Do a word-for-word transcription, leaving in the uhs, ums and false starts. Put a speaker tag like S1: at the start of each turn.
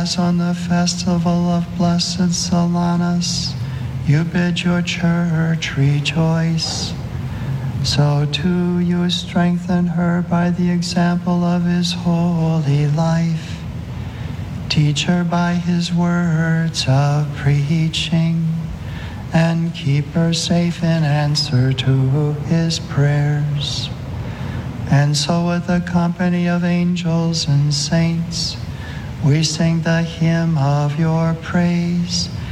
S1: as on the festival of Blessed Solanus, you bid your church rejoice, so too you strengthen her by the example of his holy life. Teach her by his words of preaching, and keep her safe in answer to his prayers. And so with the company of angels and saints, we sing the hymn of your praise.